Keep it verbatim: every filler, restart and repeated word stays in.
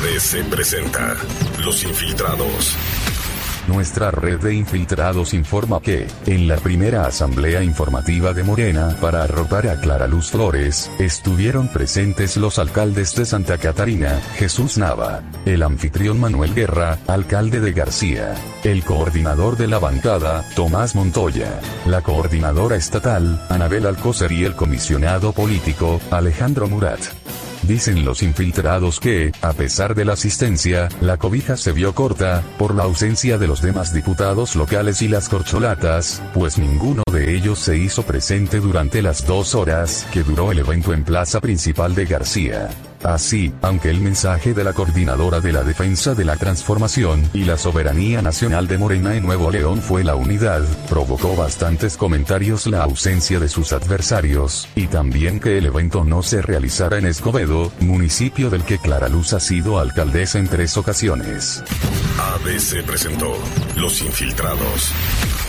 B C presenta Los Infiltrados. Nuestra red de infiltrados informa que, en la primera asamblea informativa de Morena para arropar a Clara Luz Flores, estuvieron presentes los alcaldes de Santa Catarina, Jesús Nava, el anfitrión Manuel Guerra, alcalde de García, el coordinador de la bancada, Tomás Montoya, la coordinadora estatal, Anabel Alcócer y el comisionado político, Alejandro Murat. Dicen los infiltrados que, a pesar de la asistencia, la cobija se vio corta, por la ausencia de los demás diputados locales y las corcholatas, pues ninguno de ellos se hizo presente durante las dos horas que duró el evento en Plaza Principal de García. Así, aunque el mensaje de la coordinadora de la defensa de la transformación y la soberanía nacional de Morena en Nuevo León fue la unidad, provocó bastantes comentarios la ausencia de sus adversarios, y también que el evento no se realizara en Escobedo, municipio del que Clara Luz ha sido alcaldesa en tres ocasiones. A B C presentó Los Infiltrados.